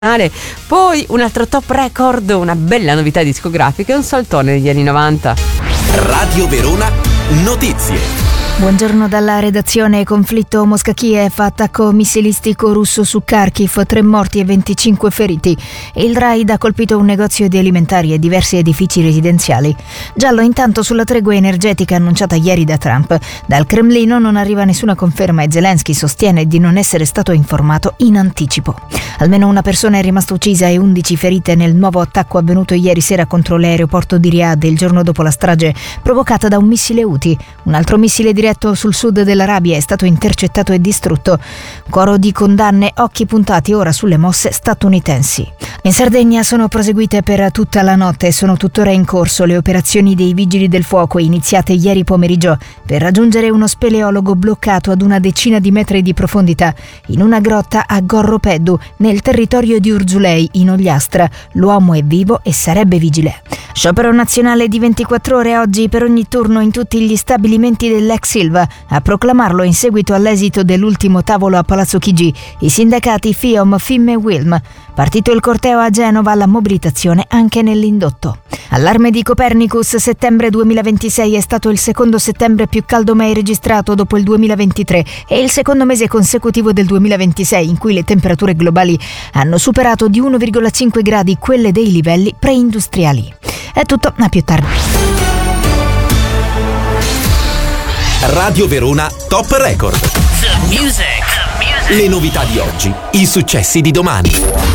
Poi un altro top record, una bella novità discografica e un saltone degli anni 90. Radio Verona Notizie. Buongiorno dalla redazione. Conflitto Mosca-Kiev, attacco missilistico russo su Kharkiv, 3 morti e 25 feriti. Il raid ha colpito un negozio di alimentari e diversi edifici residenziali. Giallo intanto sulla tregua energetica annunciata ieri da Trump. Dal Cremlino non arriva nessuna conferma e Zelensky sostiene di non essere stato informato in anticipo. Almeno una persona è rimasta uccisa e 11 ferite nel nuovo attacco avvenuto ieri sera contro l'aeroporto di Riyadh il giorno dopo la strage provocata da un missile Houthi. Un altro missile diretto sul sud dell'Arabia è stato intercettato e distrutto. Coro di condanne, occhi puntati ora sulle mosse statunitensi. In Sardegna sono proseguite per tutta la notte e sono tuttora in corso le operazioni dei vigili del fuoco iniziate ieri pomeriggio per raggiungere uno speleologo bloccato ad una decina di metri di profondità in una grotta a Gorropeddu, nel territorio di Urzulei, in Ogliastra. L'uomo è vivo e sarebbe vigile. Sciopero nazionale di 24 ore oggi per ogni turno in tutti gli stabilimenti dell'ex Ilva. A proclamarlo in seguito all'esito dell'ultimo tavolo a Palazzo Chigi i sindacati FIOM, FIM e WILM. Partito il corteo a Genova, la mobilitazione anche nell'indotto. Allarme di Copernicus, settembre 2026 è stato il secondo settembre più caldo mai registrato dopo il 2023 e il secondo mese consecutivo del 2026 in cui le temperature globali hanno superato di 1,5 gradi quelle dei livelli preindustriali. È tutto, a più tardi. Radio Verona Top Record. The music. Le novità di oggi, i successi di domani.